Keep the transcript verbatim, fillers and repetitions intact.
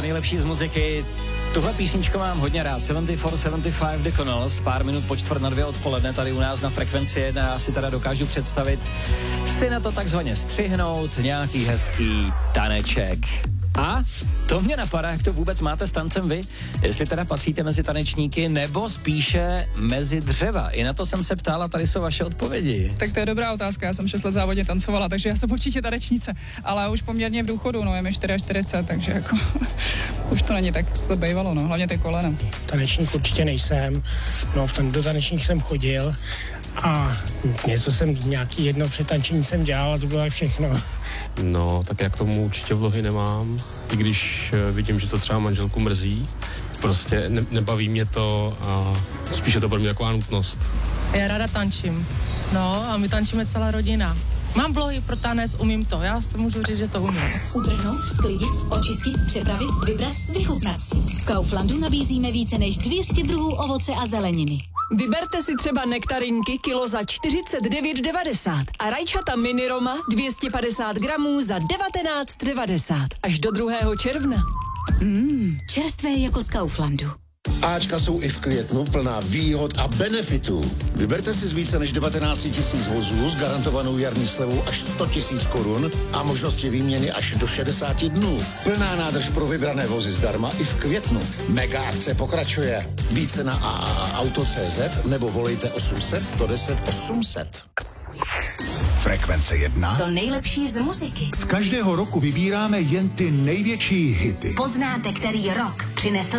To nejlepší z muziky. Tuhle písničku mám hodně rád. sedmdesát čtyři sedmdesát pět The Connells, pár minut po čtvrt na dvě odpoledne tady u nás na Frekvenci jedna. Já si teda dokážu představit si na to takzvaně střihnout nějaký hezký taneček. A to mě napadá, jak to vůbec máte s tancem vy, jestli teda patříte mezi tanečníky, nebo spíše mezi dřeva. I na to jsem se ptala, tady jsou vaše odpovědi. Tak to je dobrá otázka, já jsem šest let závodně tancovala, takže já jsem určitě tanečnice, ale už poměrně v důchodu, no je mi čtyřicet čtyři, takže jako už to není tak, co to bývalo, no, hlavně ty kolena. Tanečník určitě nejsem, no v ten, do tanečních jsem chodil a něco jsem, nějaký jedno přetančení jsem dělal a to bylo všechno. No, tak já k tomu určitě vlohy nemám, i když vidím, že to třeba manželku mrzí. Prostě ne, nebaví mě to a spíše to pro mě taková nutnost. Já ráda tančím, no a my tančíme celá rodina. Mám vlohy pro tanec, umím to, já se můžu říct, že to umím. Utrhnout, sklidit, očistit, připravit, vybrat, vychutnat si. V Kauflandu nabízíme více než dvě stě druhů ovoce a zeleniny. Vyberte si třeba nektarinky kilo za čtyřicet devět devadesát a rajčata mini Roma dvě stě padesát gramů za devatenáct devadesát až do druhého června. Mmm, čerstvé jako z Kauflandu. Ačka jsou i v květnu plná výhod a benefitů. Vyberte si z více než devatenáct tisíc vozů s garantovanou jarní slevou až sto tisíc korun a možnosti výměny až do šedesát dnů. Plná nádrž pro vybrané vozy zdarma i v květnu. Mega akce pokračuje. Více na a a a auto tečka cé zet nebo volejte osm set, sto deset, osm set. Frekvence jedna. To nejlepší z muziky. Z každého roku vybíráme jen ty největší hity. Poznáte, který rok přinesl